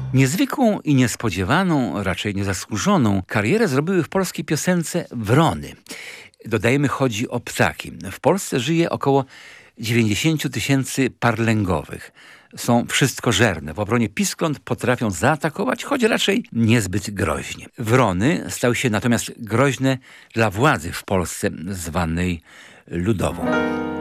Niezwykłą i niespodziewaną, raczej niezasłużoną karierę zrobiły w polskiej piosence wrony. Dodajmy, chodzi o ptaki. W Polsce żyje około 90 tysięcy parlęgowych. Są wszystkożerne. W obronie piskląt potrafią zaatakować, choć raczej niezbyt groźnie. Wrony stały się natomiast groźne dla władzy w Polsce zwanej ludową.